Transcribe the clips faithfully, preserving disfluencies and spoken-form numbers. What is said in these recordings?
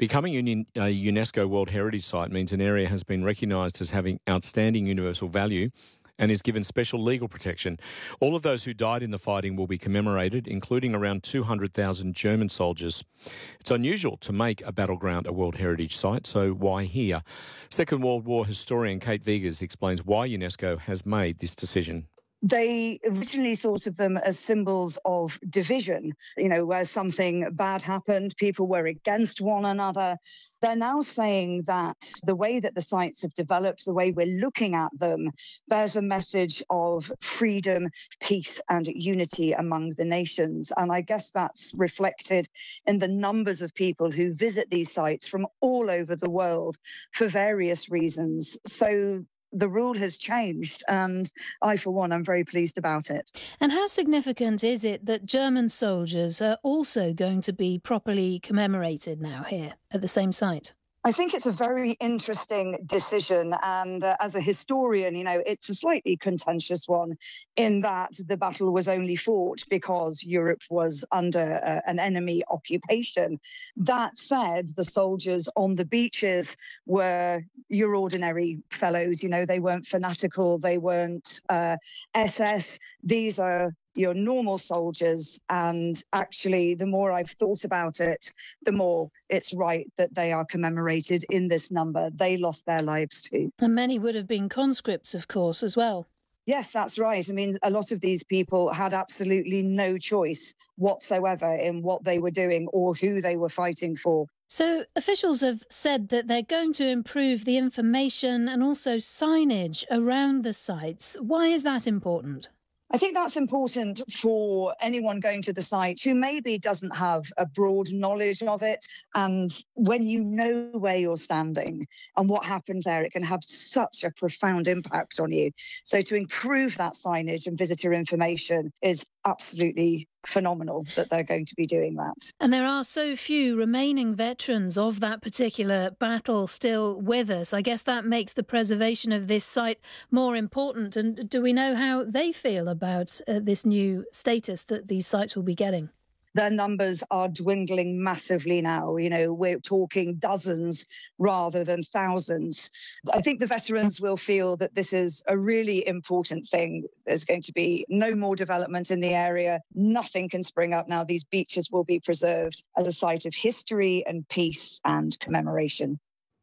Becoming a UNESCO World Heritage Site means an area has been recognised as having outstanding universal value and is given special legal protection. All of those who died in the fighting will be commemorated, including around two hundred thousand German soldiers. It's unusual to make a battleground a World Heritage Site, so why here? Second World War historian Kate Vigas explains why UNESCO has made this decision. They originally thought of them as symbols of division, you know, where something bad happened, people were against one another. They're now saying that the way that the sites have developed, the way we're looking at them, bears a message of freedom, peace and unity among the nations. And I guess that's reflected in the numbers of people who visit these sites from all over the world for various reasons. So the rule has changed, and I, for one, am very pleased about it. And how significant is it that German soldiers are also going to be properly commemorated now here at the same site? I think it's a very interesting decision, and uh, as a historian, you know, it's a slightly contentious one in that the battle was only fought because Europe was under uh, an enemy occupation. That said, the soldiers on the beaches were your ordinary fellows. You know, they weren't fanatical, they weren't uh, S S. These are your normal soldiers, and actually the more I've thought about it, the more it's right that they are commemorated in this number. They lost their lives too. And many would have been conscripts, of course, as well. Yes, that's right. I mean, a lot of these people had absolutely no choice whatsoever in what they were doing or who they were fighting for. So officials have said that they're going to improve the information and also signage around the sites. Why is that important? I think that's important for anyone going to the site who maybe doesn't have a broad knowledge of it. And when you know where you're standing and what happened there, it can have such a profound impact on you. So to improve that signage and visitor information is absolutely phenomenal that they're going to be doing that. And there are so few remaining veterans of that particular battle still with us. I guess that makes the preservation of this site more important. And do we know how they feel about uh, this new status that these sites will be getting? Their numbers are dwindling massively now. You know, we're talking dozens rather than thousands. I think the veterans will feel that this is a really important thing. There's going to be no more development in the area. Nothing can spring up now. These beaches will be preserved as a site of history and peace and commemoration.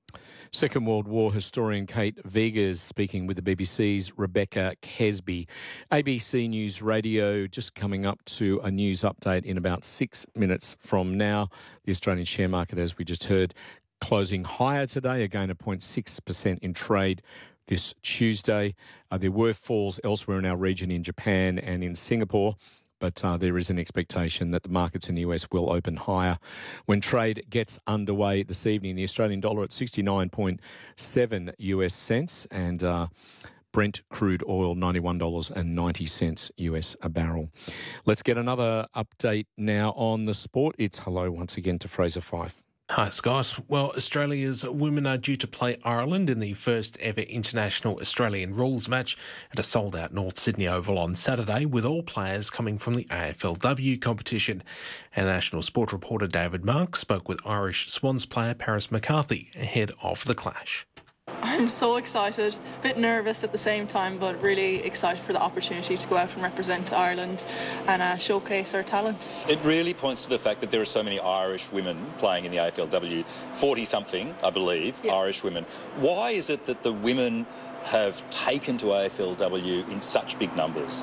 Second World War historian Kate Vigas speaking with the B B C's Rebecca Kesby. A B C News Radio just coming up to a news update in about six minutes from now. The Australian share market, as we just heard, closing higher today, again a zero point six percent in trade this Tuesday. Uh, there were falls elsewhere in our region in Japan and in Singapore. But uh, there is an expectation that the markets in the U S will open higher when trade gets underway this evening. The Australian dollar at sixty-nine point seven U S cents and uh, Brent crude oil ninety-one dollars and ninety cents U S a barrel. Let's get another update now on the sport. It's hello once again to Fraser Fyfe. Hi, Scott. Well, Australia's women are due to play Ireland in the first ever international Australian rules match at a sold-out North Sydney Oval on Saturday, with all players coming from the A F L W competition. And national sport reporter David Mark spoke with Irish Swans player Paris McCarthy ahead of the clash. I'm so excited, a bit nervous at the same time, but really excited for the opportunity to go out and represent Ireland and uh, showcase our talent. It really points to the fact that there are so many Irish women playing in the A F L W, forty-something, I believe, yeah. Irish women. Why is it that the women have taken to A F L W in such big numbers?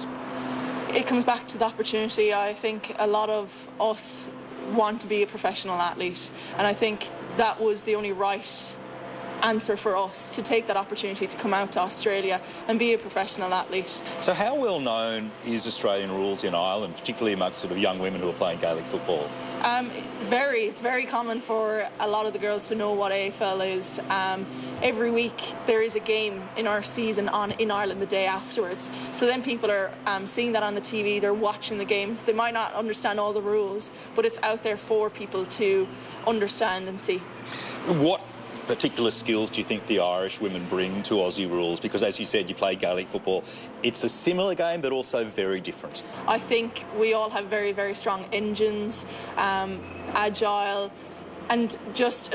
It comes back to the opportunity. I think a lot of us want to be a professional athlete, and I think that was the only right answer for us to take that opportunity to come out to Australia and be a professional athlete. So how well known is Australian rules in Ireland, particularly amongst sort of young women who are playing Gaelic football? Um, very. It's very common for a lot of the girls to know what A F L is. Um, every week there is a game in our season on in Ireland the day afterwards. So then people are um, seeing that on the T V, they're watching the games. They might not understand all the rules, but it's out there for people to understand and see. What particular skills do you think the Irish women bring to Aussie rules? Because as you said, you play Gaelic football. It's a similar game, but also very different. I think we all have very, very strong engines, um, agile, and just